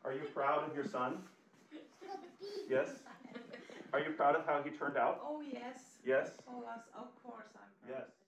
Are you proud of your son? Yes? Are you proud of how he turned out? Oh, yes. Yes? Oh, yes, of course I'm proud. Yes.